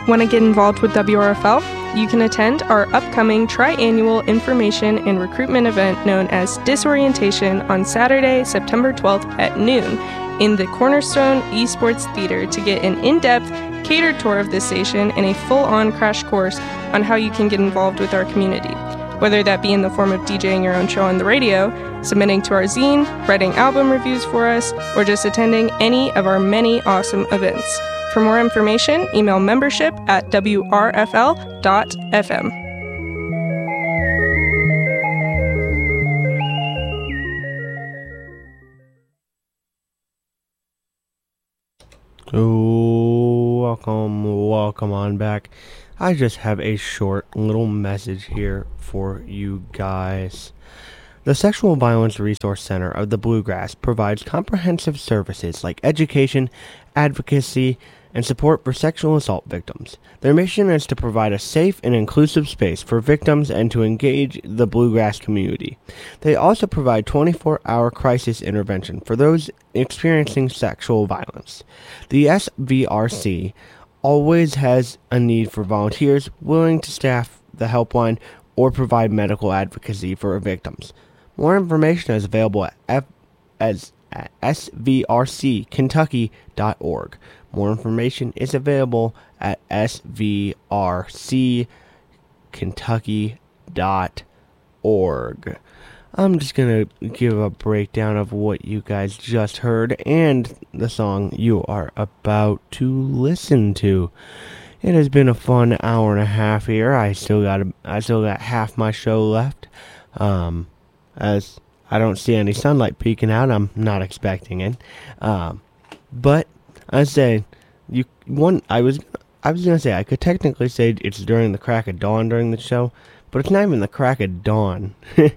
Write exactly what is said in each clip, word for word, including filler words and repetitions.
Want to get involved with W R F L? You can attend our upcoming tri-annual information and recruitment event known as Disorientation on Saturday, September twelfth at noon in the Cornerstone Esports Theater to get an in-depth, catered tour of the station and a full-on crash course on how you can get involved with our community. Whether that be in the form of DJing your own show on the radio, submitting to our zine, writing album reviews for us, or just attending any of our many awesome events. For more information, email membership at w r f l dot f m. Oh, welcome, welcome on back. I just have a short little message here for you guys. The Sexual Violence Resource Center of the Bluegrass provides comprehensive services like education, advocacy, and support for sexual assault victims. Their mission is to provide a safe and inclusive space for victims and to engage the Bluegrass community. They also provide twenty-four hour crisis intervention for those experiencing sexual violence. The S V R C always has a need for volunteers willing to staff the helpline or provide medical advocacy for victims. More information is available at, F- as, at s v r c kentucky dot org. More information is available at s v r c kentucky dot org. I'm just going to give a breakdown of what you guys just heard and the song you are about to listen to. It has been a fun hour and a half here. I still got a, I still got half my show left. Um, as I don't see any sunlight peeking out, I'm not expecting it. Um, but I say you one. I was I was gonna say I could technically say it's during the crack of dawn during the show, but it's not even the crack of dawn.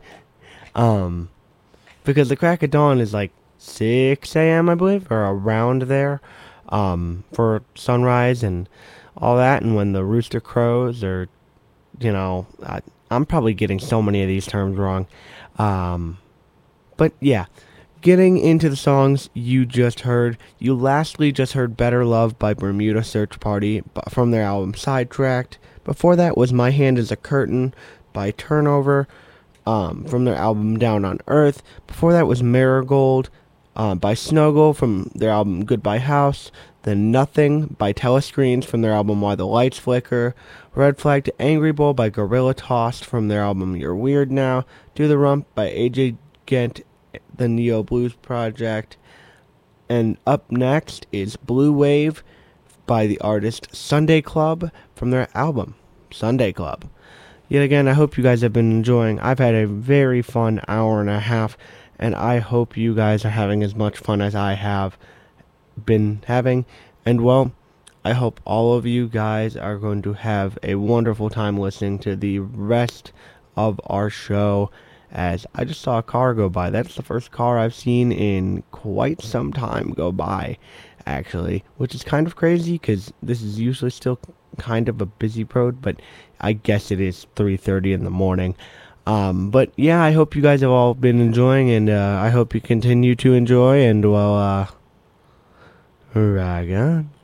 um, because the crack of dawn is like six a.m. I believe, or around there. Um, for sunrise and all that, and when the rooster crows, or you know, I, I'm probably getting so many of these terms wrong. Um, but yeah. Getting into the songs you just heard, you lastly just heard Better Love by Bermuda Search Party from their album Sidetracked. Before that was My Hand is a Curtain by Turnover um, from their album Down on Earth. Before that was Marigold uh, by Snuggle from their album Goodbye House. Then Nothing by Telescreens from their album Why the Lights Flicker. Red Flag to Angry Bull by Gorilla Tossed from their album You're Weird Now. Do the Rump by A J Gent, the Neo Blues Project. And up next is Blue Wave by the artist Sunday Club from their album Sunday Club. Yet again, I hope you guys have been enjoying. I've had a very fun hour and a half, and I hope you guys are having as much fun as I have been having. And well, I hope all of you guys are going to have a wonderful time listening to the rest of our show. As I just saw a car go by. That's the first car I've seen in quite some time go by, actually. Which is kind of crazy, because this is usually still kind of a busy road, but I guess it is three thirty in the morning. Um, but yeah, I hope you guys have all been enjoying, and uh, I hope you continue to enjoy, and well, uh, rock on.